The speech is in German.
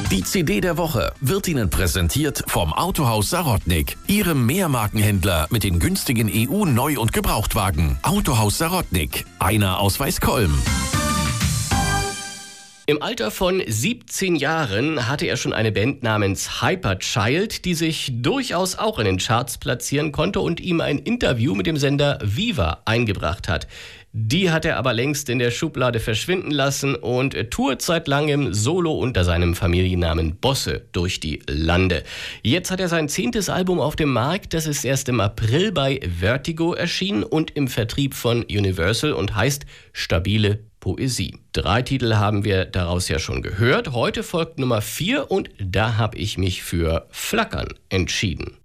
Die CD der Woche wird Ihnen präsentiert vom Autohaus Sarotnik, Ihrem Mehrmarkenhändler mit den günstigen EU-Neu- und Gebrauchtwagen. Autohaus Sarotnik, einer aus Weißkolm. Im Alter von 17 Jahren hatte er schon eine Band namens Hyperchild, die sich durchaus auch in den Charts platzieren konnte und ihm ein Interview mit dem Sender Viva eingebracht hat. Die hat er aber längst in der Schublade verschwinden lassen und tourt seit langem solo unter seinem Familiennamen Bosse durch die Lande. Jetzt hat er sein 10. Album auf dem Markt, das ist erst im April bei Vertigo erschienen und im Vertrieb von Universal und heißt Stabile Poesie. 3 Titel haben wir daraus ja schon gehört. Heute folgt Nummer 4 und da habe ich mich für Flackern entschieden.